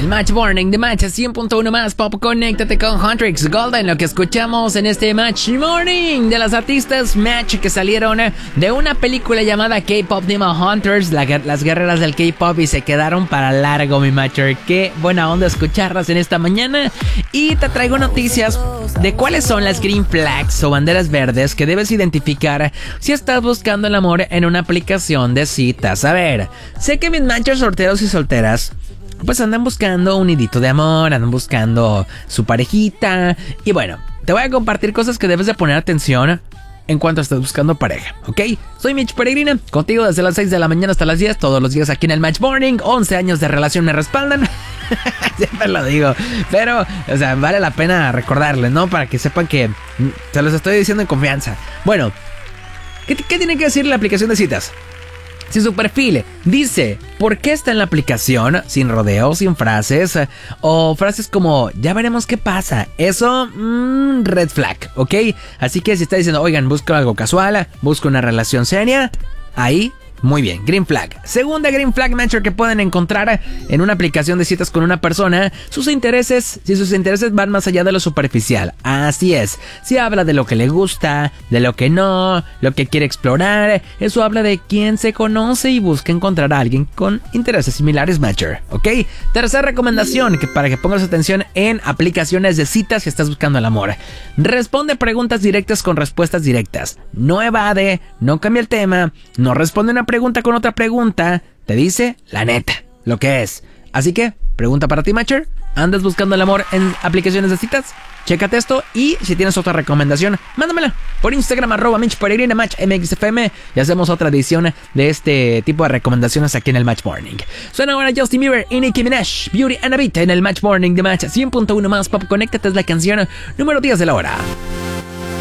El Match Morning de Match 100.1 más Pop. Conéctate con Huntrix Golden. Lo que escuchamos en este Match Morning de las artistas Match que salieron de una película llamada K-Pop Demon Hunters, las guerreras del K-Pop, y se quedaron para largo, mi Matcher. Qué buena onda escucharlas en esta mañana. Y te traigo noticias de cuáles son las green flags o banderas verdes que debes identificar si estás buscando el amor en una aplicación de citas. A ver, sé que mis Matchers solteros y solteras pues andan buscando un nidito de amor, andan buscando su parejita. Y bueno, te voy a compartir cosas que debes de poner atención en cuanto estés buscando pareja, ¿ok? Soy Mitch Peregrina, contigo desde las 6 de la mañana hasta las 10, todos los días aquí en el Match Morning. 11 años de relación me respaldan. Siempre lo digo, pero, o sea, vale la pena recordarles, ¿no? Para que sepan que se los estoy diciendo en confianza. Bueno, ¿qué tiene que decir la aplicación de citas? Si su perfil dice ¿por qué está en la aplicación? Sin rodeos, sin frases, o frases como ya veremos qué pasa, eso, red flag, ¿ok? Así que si está diciendo, oigan, busco algo casual, busco una relación seria, ahí, muy bien, green flag. Segunda green flag, Matcher, que pueden encontrar en una aplicación de citas con una persona, sus intereses, si sus intereses van más allá de lo superficial. Así es, si habla de lo que le gusta, de lo que no, lo que quiere explorar, eso habla de quién se conoce y busca encontrar a alguien con intereses similares, Matcher, ¿ok? Tercera recomendación, que para que pongas atención en aplicaciones de citas si estás buscando el amor. Responde preguntas directas con respuestas directas. No evade, no cambia el tema, no responde una pregunta con otra pregunta, te dice la neta, lo que es. Así que, pregunta para ti, Matcher, ¿andas buscando el amor en aplicaciones de citas? Chécate esto, y si tienes otra recomendación, mándamela por Instagram, @MitchPeregrina, MatchMXFM, y hacemos otra edición de este tipo de recomendaciones aquí en el Match Morning. Suena ahora Justin Bieber y Nicki Minaj, Beauty and a Beat, en el Match Morning de Match 100.1 más Pop. Conéctate, es la canción número 10 de la hora.